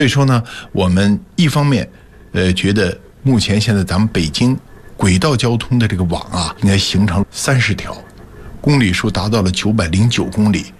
所以说呢，我们一方面觉得目前现在咱们北京轨道交通的这个网啊，应该形成30条，公里数达到了909公里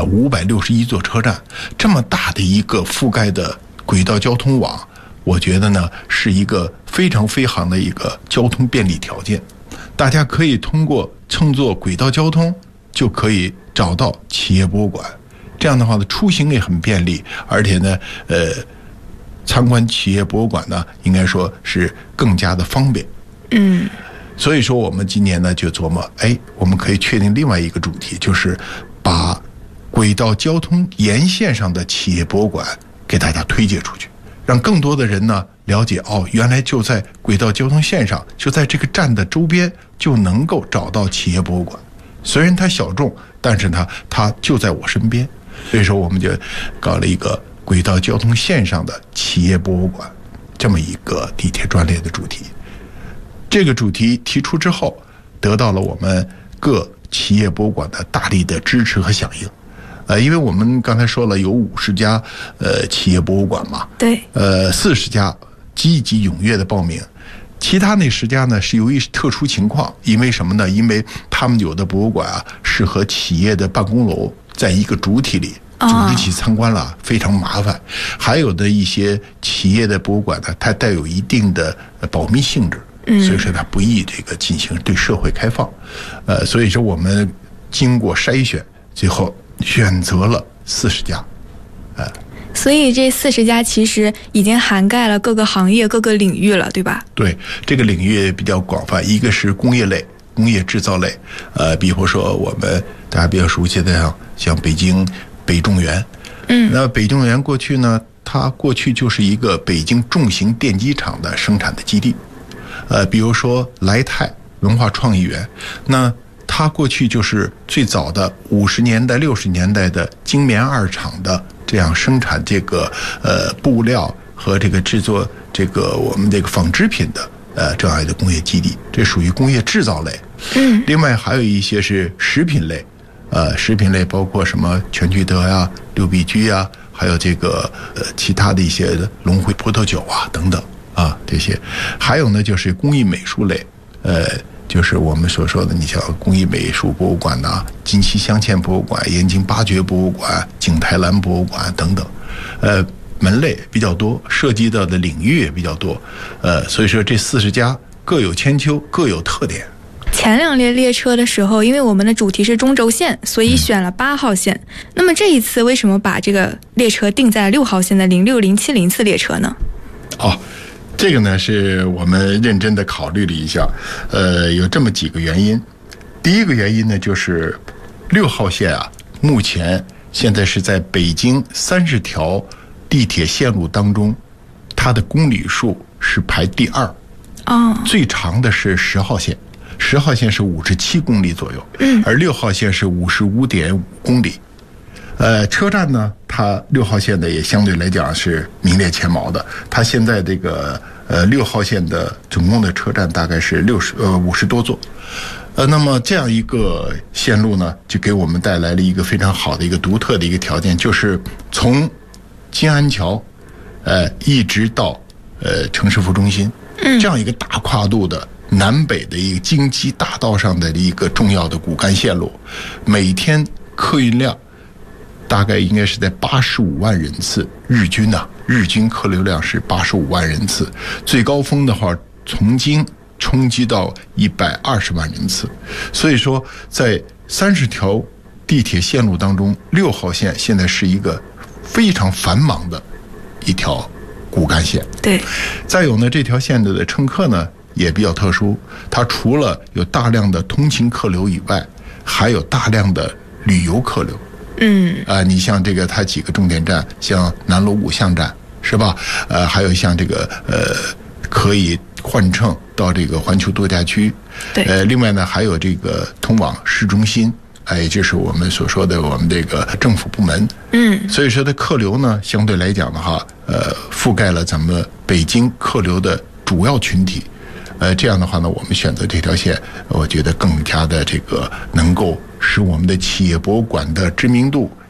，561座车站，这么大的一个覆盖的轨道交通网，我觉得呢是一个非常非常的一个交通便利条件。大家可以通过乘坐轨道交通就可以找到企业博物馆，这样的话呢，出行也很便利，而且呢，参观企业博物馆呢，应该说是更加的方便。所以说我们今年呢就琢磨，我们可以确定另外一个主题，就是把轨道交通沿线上的企业博物馆给大家推介出去，让更多的人呢了解，原来就在轨道交通线上，就在这个站的周边就能够找到企业博物馆。虽然它小众，但是呢它就在我身边。所以说我们就搞了一个轨道交通线上的企业博物馆这么一个地铁专列的主题。这个主题提出之后，得到了我们各企业博物馆的大力的支持和响应。因为我们刚才说了有50家企业博物馆嘛， 对 ，40家积极踊跃的报名，其他那10家呢是由于特殊情况，因为什么呢？因为他们有的博物馆啊适合企业的办公楼在一个主体里组织起参观了，非常麻烦。还有的一些企业的博物馆呢，它带有一定的保密性质，所以说它不宜这个进行对社会开放。所以说我们经过筛选，最后选择了40家。 所以这40家其实已经涵盖了各个行业、各个领域了，对吧？对， 这个领域比较广泛，一个是工业类、工业制造类，比如说我们大家比较熟悉的像北京北重园，那北重园过去呢，它过去就是一个北京重型电机厂的生产的基地，比如说来泰文化创意园，那它过去就是最早的50年代、60年代的精棉二厂的这样生产这个布料和这个制作这个我们这个纺织品的这样一个工业基地，这属于工业制造类。另外还有一些是食品类，食品类包括什么全聚德呀、六必居呀，还有这个其他的一些龙汇葡萄酒啊等等这些。还有呢就是工艺美术类，就是我们所说的，你像工艺美术博物馆呐、金漆镶嵌博物馆、燕京八绝博物馆、景泰蓝博物馆等等，门类比较多，涉及到的领域也比较多，所以说这40家各有千秋，各有特点。 前2列列车的时候，因为我们的主题是中轴线，所以选了8号线。那么这一次为什么把这个列车定在6号线的06、07次列车呢？ 这个呢是我们认真的考虑了一下，有这么几个原因。第一个原因呢，就是6号线目前现在是在北京30条地铁线路当中，它的公里数是排第2，最长的是10号线，10号线是57公里左右，而6号线是55.5公里。车站呢，它6号线的也相对来讲是名列前茅的。它现在这个6号线的总共的车站大概是50多座。那么这样一个线路呢，就给我们带来了一个非常好的一个独特的一个条件，就是从金安桥一直到城市服中心，这样一个大跨度的南北的一个京畿大道上的一个重要的骨干线路，每天客运量大概应该是在85万人次，日均客流量是85万人次，最高峰的话从京冲击到120万人次。所以说在30条地铁线路当中，6号线现在是一个非常繁忙的一条骨干线。 对， 再有呢，这条线的乘客呢也比较特殊，它除了有大量的通勤客流以外，还有大量的旅游客流。你像这个它几个重点站，像南锣鼓巷站是吧？还有像这个可以换乘到这个环球度假区。 对。 另外呢，还有这个通往市中心，也就是我们所说的我们这个政府部门。所以说的客流呢，相对来讲的话，覆盖了咱们北京客流的主要群体。这样的话呢，我们选择这条线，我觉得更加的这个能够使我们的企业博物馆的知名度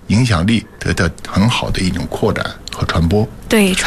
影响力得到很好的一种扩展和传播。 对。